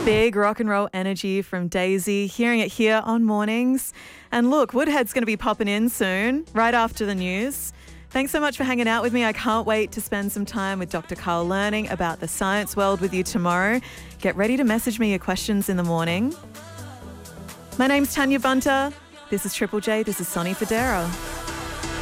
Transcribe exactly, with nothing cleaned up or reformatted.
Big rock and roll energy from Daisy, hearing it here on Mornings. And look, Woodhead's going to be popping in soon, right after the news. Thanks so much for hanging out with me. I can't wait to spend some time with Doctor Carl learning about the science world with you tomorrow. Get ready to message me your questions in the morning. My name's Tanya Bunter. This is Triple J. This is Sonny Fodera.